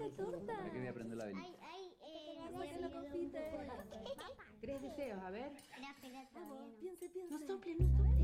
esta torta. Para que voy a prender la velita. Saca la confite. 3 deseos, a ver. Vamos, piense. No sople, no sople.